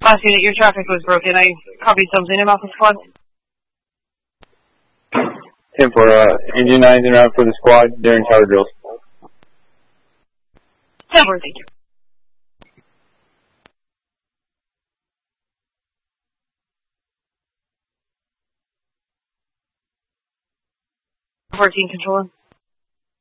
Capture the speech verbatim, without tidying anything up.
Last unit, your traffic was broken. I copied something about the squad. ten for uh, engine nines and around for the squad during tower drills. ten four, thank you. fourteen, controller.